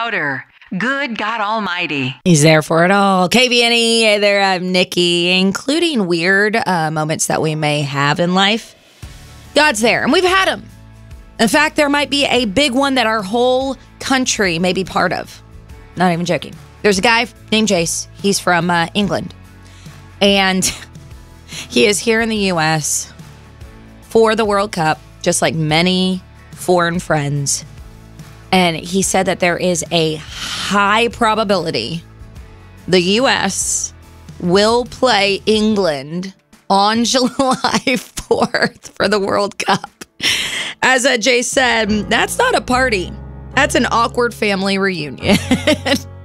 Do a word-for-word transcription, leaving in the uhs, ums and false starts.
louder. Good God Almighty. He's there for it all. K V N E, hey there, I'm Nikki, including weird uh, moments that we may have in life. God's there, and we've had them. In fact, there might be a big one that our whole country may be part of. Not even joking. There's a guy named Jace. He's from uh, England. And he is here in the U S for the World Cup, just like many foreign friends. And he said that there is a high probability the U S will play England on July fourth for the World Cup. As uh, Jay said, that's not a party. That's an awkward family reunion.